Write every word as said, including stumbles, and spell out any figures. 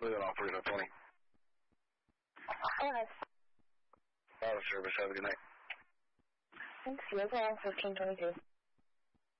Leland operator twenty. Go ahead. Auto service, have a good night. Thanks, you as well, fifteen twenty-two.